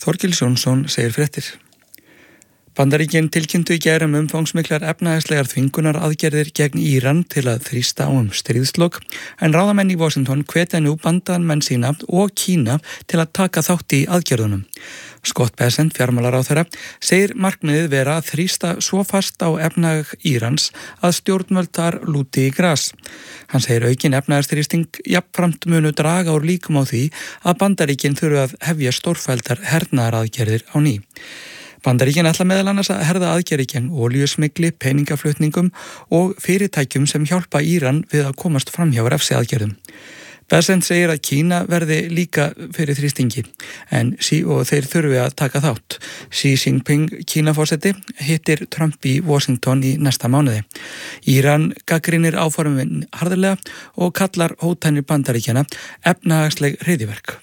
Þorgils Jónsson segir fréttir. Bandaríkin tilkynntu í gær umfangsmiklar efnahagslegar þvingunaraðgerðir gegn Íran til að þrýsta á stríðslok, en ráðamenn í Washington hvetja nú bandamenn sína og Kína til að taka þátt í aðgerðunum. Scott Bessent, fjármálaráðherra, segir markmiðið vera að þrýsta svo fast á efnahag Írans að stjórnvöld þar lúti í gras. Hann segir aukin efnahagsþrýsting jafnframt munu draga úr líkum á því að Bandaríkin þurfi að hefja stórfelldar hernaðaraðgerðir á ný. Bandaríkin ætla meðal annars að herða aðgerðir gegn olíusmygli, peningaflutningum og fyrirtækjum sem hjálpa Íran við að komast fram hjá refsiaðgerðum. Bessent segir að Kína verði líka fyrir þrýstingi og þeir þurfi að taka þátt. Xi Jinping, Kínaforseti, hittir Trump í Washington í næsta mánuði. Íran gagnrýnir áformin harðarlega og kallar hótanir Bandaríkjanna efnahagsleg hryðjuverk.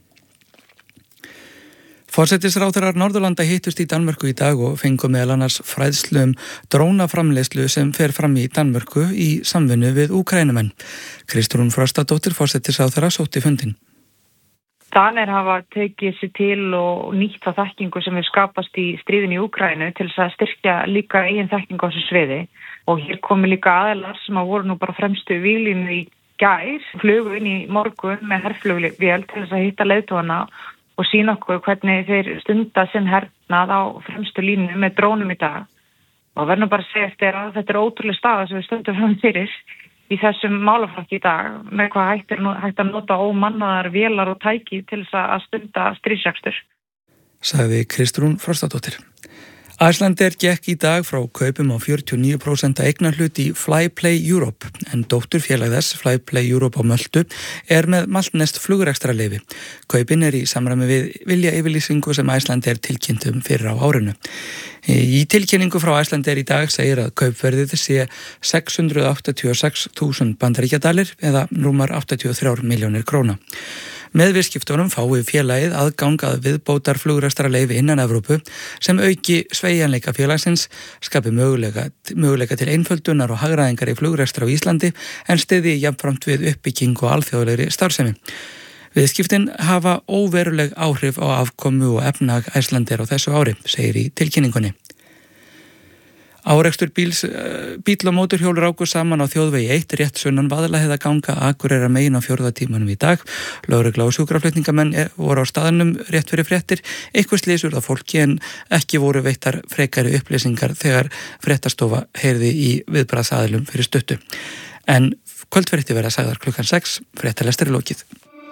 Forsætisráðherrar Norðurlanda hittust í Danmörku í dag og fengu meðal annars fræðslu drónaframleiðslu sem fer fram í Danmörku í samvinnu við Úkraínumenn. Kristrún Frostadóttir, forsætisráðherra, sótti fundinn. Danir hafa tekið sér til og nýtt þá þekkingu sem við skapast í stríðinu í Úkraínu til þess að styrkja líka eigin þekkingu á þessu sviði. Og hér komi líka aðilar sem voru nú bara fremstu víglínu í gær, flugu inn í morgun með herflugvél til þess að hitta leiðtogana og sína okkur hvernig þeir stunda sinn hernað á fremstu línu með drónum í dag. Og verðum bara að segja eftir að þetta ótrúlega staða sem við stöndum fram fyrir í þessum málaflokki í dag, með hvað hægt að nota ómannaðar vélar og tæki til þess að stunda stríðsrekstur. Sagði Kristrún Frostadóttir. Icelandair gekk í dag frá kaupum á 49% eignarhlut í Flyplay Europe, en dótturfélag þess, Flyplay Europe á Möltu, með maltneskt flugrekstrarleyfi. Kaupin í samræmi við viljayfirlýsingu sem Icelandair tilkynntum fyrir á árinu. Í tilkynningu frá Icelandair í dag segir að kaupverðið sé 686.000 bandaríkjadalir eða rúmar 83 milljónir króna. Með viðskiptunum fái félagið aðgang að viðbótar flugrekstrarleyfi innan Evrópu sem auki sveigjanleika félagsins, skapi möguleika til einföldunar og hagræðingar í flugrekstri á Íslandi en styðji jafnframt við uppbyggingu og alþjóðlegri starfsemi. Viðskiptin hafa óveruleg áhrif á afkomu og efnahag Icelandair á þessu ári, segir í tilkynningunni. Árekstur bíl og mótorhjól ráku saman á þjóðvegi 1 rétt sunnan Vaðlaheiðarganga Akureyrar megin á 4. tímanum í dag. Lögregla og sjúkraflutningamenn voru á staðnum rétt fyrir fréttir. Eitthvað slys urðu á fólki en ekki voru veittar frekari upplýsingar þegar fréttastofa heyrði í viðbragðsaðilum fyrir stuttu. En kvöldfréttir verða sagðar klukkan 6, fréttalestur lokið.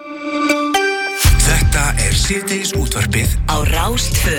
Þetta síðdegis útvarpið á Rás 2.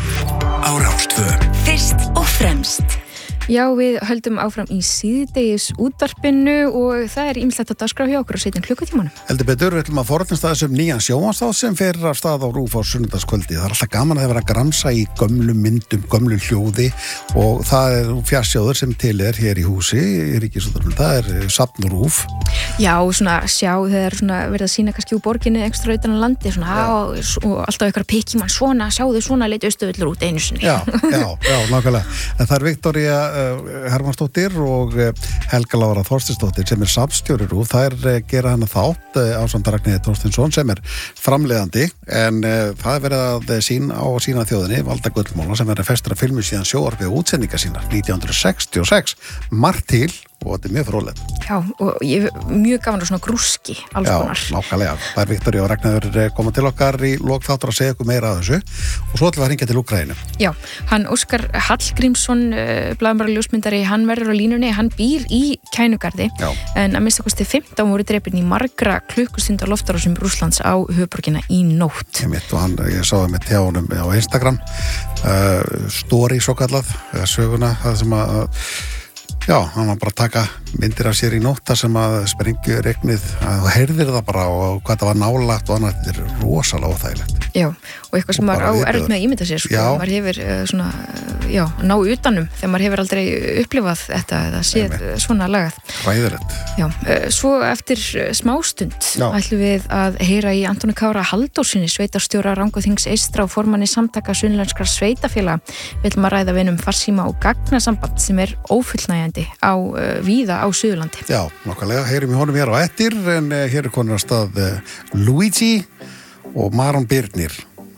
Fyrst og fremst. Já, við höldum áfram í síðdegis útvarpinu og það ýmislegt að dagskrá hjá okkur á seinni klukkutímanum. Heldur betur, við ætlum að forðast þessum nýjan sjónvarpsþátt sem fer af stað á RÚV á sunnudagskvöldi. Það alltaf gaman að vera að gramsa í gömlum myndum, gömlum hljóði og það fjarsjóður sem til hér í húsi, í Ríkisútvarpinu, það safn RÚV. Já, svona sjá þegar verið að sína kannski úr borginni ekstra utan á landi og alltaf ykkur pikkimann svona leit Austurvöllur út einu sinni. Já, nákvæmlega. En það Viktoría Hermannsdóttir og Helga Lára Þorsteinsdóttir sem safnstjóri RÚV. Þær gera hana þátt ásamt Ragnheiði Thorsteinsson sem framleiðandi en það verið að sína þjóðinni Valda Gullmóla sem festra filmu síðan sjónvarpið og útsendinga sínar 1966. Margt til og þetta mjög fróðlegt. Já, og ég mjög gaman svona grúski alls konar. Já, nákvæmlega. Það Viktoría og Ragnheiður koma til okkar í lok þáttar að segja ykkur meira af þessu og svo ætlum við að hringja til Úkraínu. Já, hann Óskar Hallgrímsson blaðamaður ljósmyndari, hann verður á línunni, hann býr í Kænugarði en að minnsta kosti 15 voru drepin í margra klukkustundar loftárásum Rússlands á höfuðborgina í nótt. Ég sá það með hjá honum á Instagram story svo kallað, söguna, það sem að hann var bara að taka myndir af sér í nótt þar sem að sprengju regnið og heyrðir það bara og hvað það var nálagt og annað, þetta rosalega óþægilegt. Já, og eitthvað sem maður á erfitt með að ímynda sér, maður hefur ná utanum þegar maður hefur aldrei upplifað þetta eða séð svona lagað. Ræðilegt. Já, svo eftir smástund ætlum við að heyra í Antoni Kára Halldórsinni, sveitarstjóra Rangárþings eystra og formanni samtaka sunnlenskra sveitafélaga. Við ætlum að ræða við farsíma og gagnasamband sem ófullnægjandi víða á Suðurlandi. Já, nokkulega, heyrum í honum hér á eftir en hér konur að stað Luigi og Maron Birnir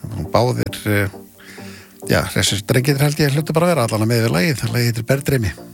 báðir, þessir drengir held ég hlutu bara að vera allan að með við lagið, það lagið heitir Bergdreymi.